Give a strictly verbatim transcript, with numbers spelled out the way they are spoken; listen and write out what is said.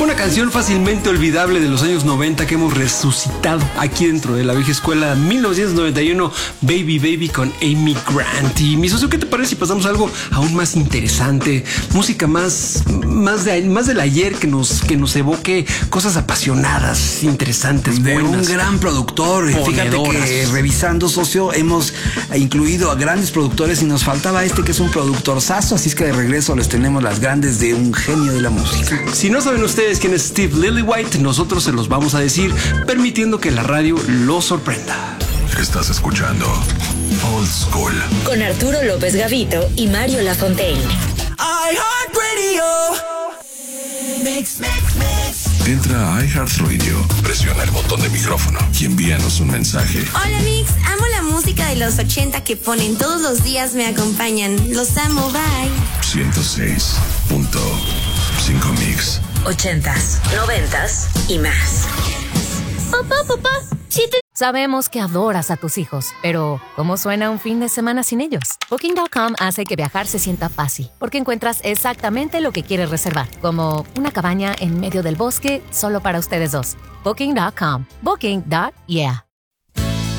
Una canción fácilmente olvidable de los años noventa que hemos resucitado aquí dentro de la vieja escuela. Mil novecientos noventa y uno, Baby Baby con Amy Grant. Y mi socio, ¿qué te parece si pasamos a algo aún más interesante? Música más, más, de, más del ayer que nos, que nos evoque cosas apasionadas, interesantes, de buenas. Un gran productor. Fíjate que revisando, socio, hemos incluido a grandes productores y nos faltaba este que es un productor sazo, así es que de regreso les tenemos las grandes de un genio de la música. Si no saben ustedes quién es Steve Lillywhite, nosotros se los vamos a decir, permitiendo que la radio los sorprenda. Estás escuchando Old School con Arturo López Gavito y Mario Lafontaine. iHeartRadio. Mix, mix, mix. Entra a iHeartRadio, presiona el botón de micrófono y envíanos un mensaje. Hola Mix, amo la música de los ochenta que ponen todos los días, me acompañan. Los amo, bye. ciento seis punto cinco Mix. Ochentas, noventas y más. Papá, papá, si te... Sabemos que adoras a tus hijos, pero ¿cómo suena un fin de semana sin ellos? Booking punto com hace que viajar se sienta fácil, porque encuentras exactamente lo que quieres reservar, como una cabaña en medio del bosque solo para ustedes dos. Booking punto com. Booking. Yeah.